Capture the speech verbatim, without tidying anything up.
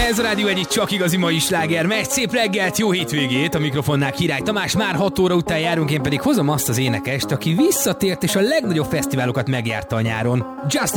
Ez a Rádió egyik csak igazi mai sláger. Megy, szép reggelt, jó hétvégét, a mikrofonnál Király Tamás, már hat óra után járunk, én pedig hozom azt az énekest, aki visszatért és a legnagyobb fesztiválokat megjárta a nyáron. Justin